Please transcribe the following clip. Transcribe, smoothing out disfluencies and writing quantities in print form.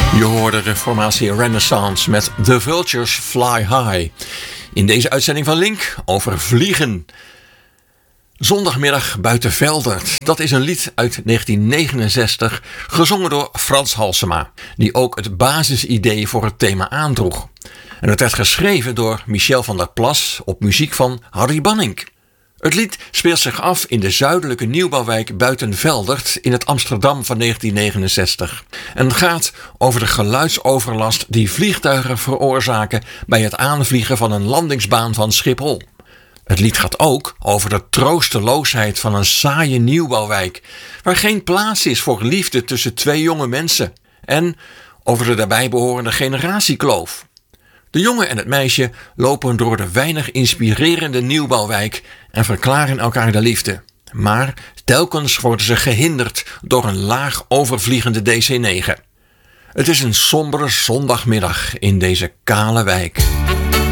Je hoorde de formatie Renaissance met The Vultures Fly High. In deze uitzending van Link over vliegen. Zondagmiddag buiten Veldert. Dat is een lied uit 1969, gezongen door Frans Halsema, die ook het basisidee voor het thema aandroeg. En het werd geschreven door Michel van der Plas op muziek van Harry Banning. Het lied speelt zich af in de zuidelijke nieuwbouwwijk buiten Veldert in het Amsterdam van 1969. En gaat over de geluidsoverlast die vliegtuigen veroorzaken bij het aanvliegen van een landingsbaan van Schiphol. Het lied gaat ook over de troosteloosheid van een saaie nieuwbouwwijk, waar geen plaats is voor liefde tussen twee jonge mensen. En over de daarbij behorende generatiekloof. De jongen en het meisje lopen door de weinig inspirerende nieuwbouwwijk en verklaren elkaar de liefde. Maar telkens worden ze gehinderd door een laag overvliegende DC-9. Het is een sombere zondagmiddag in deze kale wijk.